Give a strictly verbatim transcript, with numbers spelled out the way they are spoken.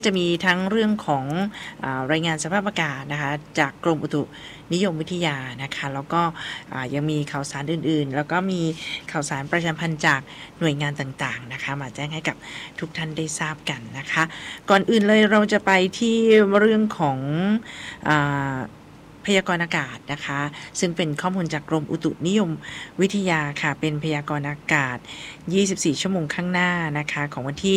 จะมีทั้งเรื่องของอารายงานสภาพอากาศนะคะจากกรมอุตุนิยมวิทยานะคะแล้วก็ยังมีข่าวสารอื่นๆแล้วก็มีข่าวสารประชาสัมพันธ์จากหน่วยงานต่างๆนะคะมาแจ้งให้กับทุกท่านได้ทราบกันนะคะก่อนอื่นเลยเราจะไปที่เรื่องของอ่าพยากรณ์อากาศนะคะซึ่งเป็นข้อมูลจากกรมอุตุนิยมวิทยาค่ะเป็นพยากรณ์อากาศยี่สิบสี่ชั่วโมงข้างหน้านะคะของวันที่